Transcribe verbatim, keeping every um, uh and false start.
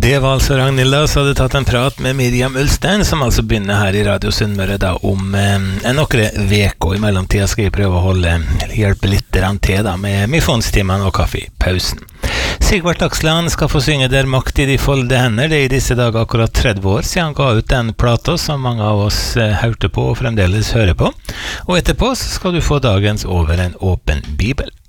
Det var altså Ragnhilda som hadde tatt en prat med Miriam Ulstein, som altså begynner her i Radio Sunnmøre da om eh, noen veker. I mellomtida skal jeg prøve å holde, hjelpe litt til da, med misjonstimene og kaffepausen. Sigvart Aksland skal få synge Der makt i de folde hender. Det er i disse dager akkurat tretti år siden han ga ut den plata som mange av oss eh, hørte på og fremdeles hører på. Og etterpå så skal du få dagens Over en åpen bibel.